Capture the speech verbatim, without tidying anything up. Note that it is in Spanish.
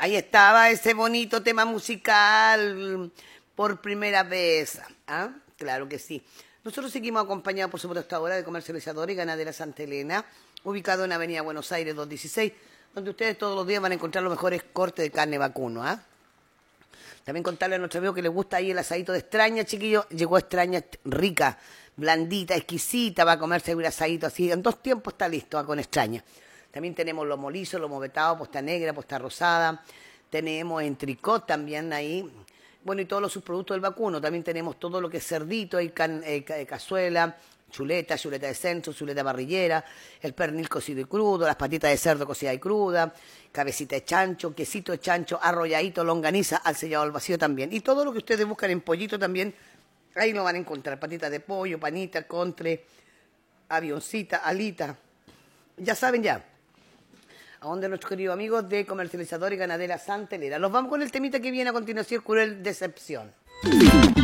Ahí estaba ese bonito tema musical por primera vez. ¿Ah? Claro que sí. Nosotros seguimos acompañados, por supuesto, hasta ahora de Comercializadora y Ganadera Santa Elena, ubicado en Avenida Buenos Aires doscientos dieciséis, donde ustedes todos los días van a encontrar los mejores cortes de carne vacuno. ¿Ah? También contarle a nuestro amigo que le gusta ahí el asadito de extraña, chiquillo. Llegó extraña rica, blandita, exquisita, va a comerse un asadito así. En dos tiempos está listo, ¿ah? Con extraña. También tenemos lomo liso, lomo vetado, posta negra, posta rosada. Tenemos entrecot también ahí. Bueno, y todos los subproductos del vacuno. También tenemos todo lo que es cerdito, hay can, eh, cazuela, chuleta, chuleta de centro, chuleta parrillera, el pernil cocido y crudo, las patitas de cerdo cocida y cruda, cabecita de chancho, quesito de chancho, arrolladito, longaniza, al sellado al vacío también. Y todo lo que ustedes buscan en pollito también, ahí lo van a encontrar. Patitas de pollo, panita, contre, avioncita, alita. Ya saben ya. A donde nuestros queridos amigos de Comercializadora y Ganadera Santa Elena. Los vamos con el temita que viene a continuación, Cruel Decepción.